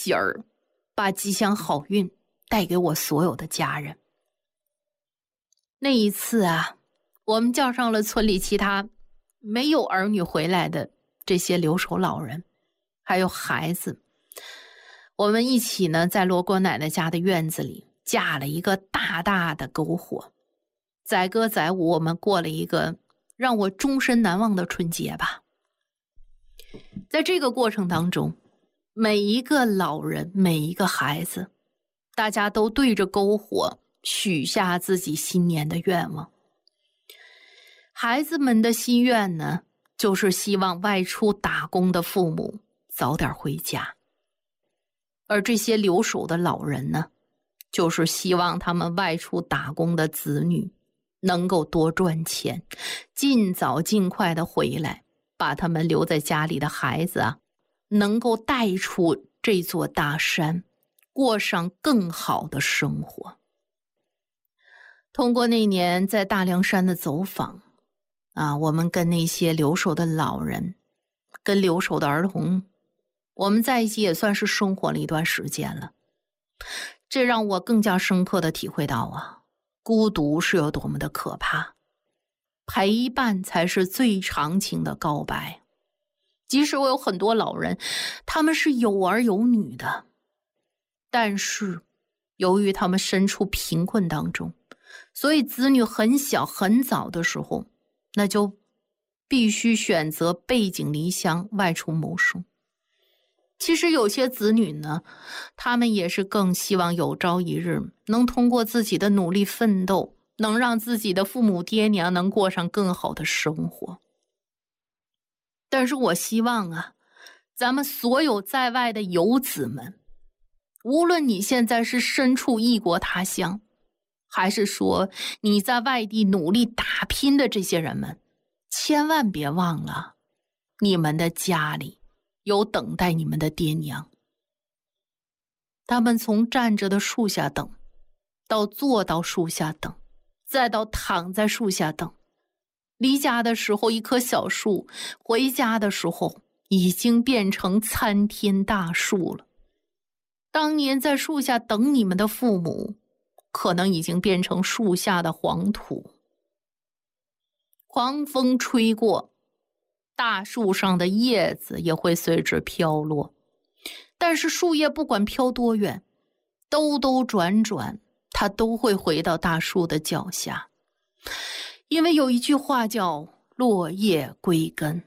喜儿把吉祥好运带给我所有的家人。那一次啊，我们叫上了村里其他没有儿女回来的这些留守老人，还有孩子，我们一起呢，在罗锅奶奶家的院子里架了一个大大的篝火，载歌载舞，我们过了一个让我终身难忘的春节吧。在这个过程当中，每一个老人，每一个孩子，大家都对着篝火许下自己新年的愿望。孩子们的心愿呢，就是希望外出打工的父母早点回家，而这些留守的老人呢，就是希望他们外出打工的子女能够多赚钱，尽早尽快的回来，把他们留在家里的孩子啊，能够带出这座大山，过上更好的生活。通过那年在大凉山的走访啊，我们跟那些留守的老人，跟留守的儿童，我们在一起也算是生活了一段时间了。这让我更加深刻的体会到啊，孤独是有多么的可怕，陪伴才是最长情的告白。即使我有很多老人，他们是有儿有女的，但是由于他们身处贫困当中，所以子女很小很早的时候，那就必须选择背井离乡外出谋生。其实有些子女呢，他们也是更希望有朝一日能通过自己的努力奋斗，能让自己的父母爹娘能过上更好的生活。但是我希望啊，咱们所有在外的游子们，无论你现在是身处异国他乡，还是说你在外地努力打拼的这些人们，千万别忘了，你们的家里有等待你们的爹娘。他们从站着的树下等，到坐到树下等，再到躺在树下等。离家的时候一棵小树，回家的时候已经变成参天大树了。当年在树下等你们的父母，可能已经变成树下的黄土。狂风吹过，大树上的叶子也会随之飘落，但是树叶不管飘多远，兜兜转转，它都会回到大树的脚下。因为有一句话叫落叶归根，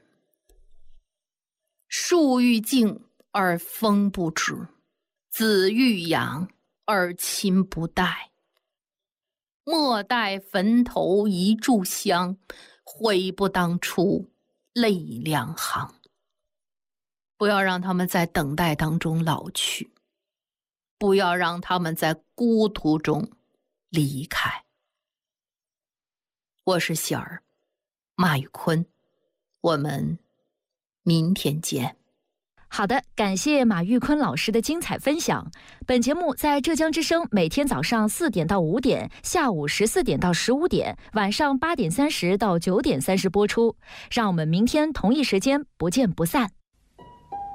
树欲静而风不止，子欲养而亲不待。莫待坟头一炷香，悔不当初泪两行。不要让他们在等待当中老去，不要让他们在孤独中离开。我是喜儿，马宇坤，我们明天见。 好的，感谢马玉坤老师的精彩分享。本节目在浙江之声每天早上4点到5点，下午14点到15点，晚上8点30到9点30播出。让我们明天同一时间不见不散。